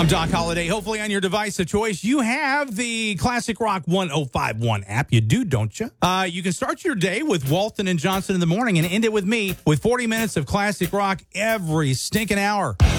I'm Doc Holliday. Hopefully on your device of choice, you have the Classic Rock 1051 app. You do, don't you? You can start your day with Walton and Johnson in the morning and end it with me with 40 minutes of classic rock every stinking hour.